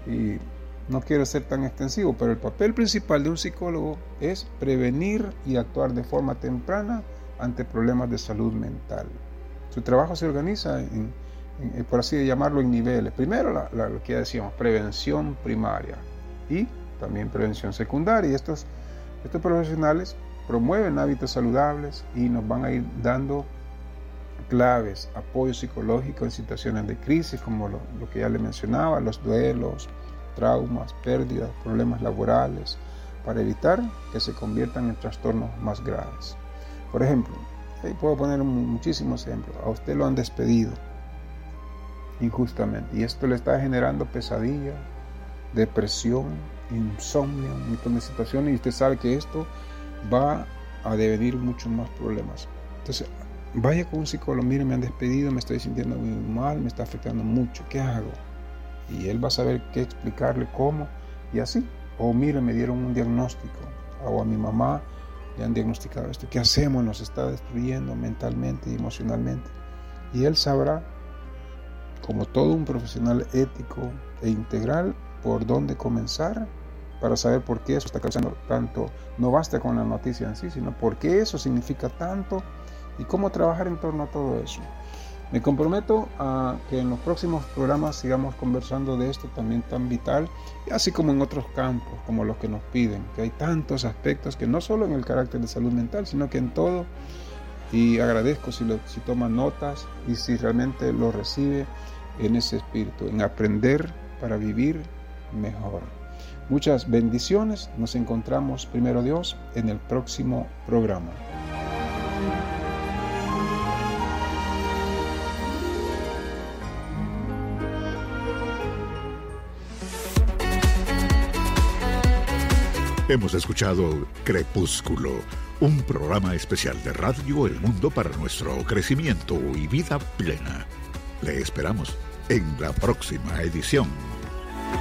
y no quiero ser tan extensivo, pero el papel principal de un psicólogo es prevenir y actuar de forma temprana ante problemas de salud mental. Su trabajo se organiza por así llamarlo, en niveles. Primero, lo que ya decíamos, prevención primaria y también prevención secundaria. Y estos profesionales promueven hábitos saludables y nos van a ir dando claves, apoyo psicológico en situaciones de crisis, como lo que ya le mencionaba, los duelos, traumas, pérdidas, problemas laborales, para evitar que se conviertan en trastornos más graves. Por ejemplo, ahí puedo poner muchísimos ejemplos. A usted lo han despedido injustamente y esto le está generando pesadillas, depresión, insomnio, un montón de situaciones, y usted sabe que esto va a devenir muchos más problemas. Entonces, vaya con un psicólogo. Mire, me han despedido, me estoy sintiendo muy mal, me está afectando mucho, ¿qué hago? Y él va a saber qué explicarle, cómo, y así. O mire, me dieron un diagnóstico, o a mi mamá le han diagnosticado esto, ¿qué hacemos? Nos está destruyendo mentalmente y emocionalmente. Y él sabrá, como todo un profesional ético e integral, por dónde comenzar para saber por qué eso está causando tanto. No basta con la noticia en sí, sino por qué eso significa tanto y cómo trabajar en torno a todo eso. Me comprometo a que en los próximos programas sigamos conversando de esto también tan vital, así como en otros campos, como los que nos piden, que hay tantos aspectos que no solo en el carácter de salud mental, sino que en todo. Y agradezco si toma notas y si realmente lo recibe en ese espíritu, en aprender para vivir mejor. Muchas bendiciones. Nos encontramos, primero Dios, en el próximo programa. Hemos escuchado Crepúsculo, un programa especial de Radio El Mundo para nuestro crecimiento y vida plena. Le esperamos en la próxima edición.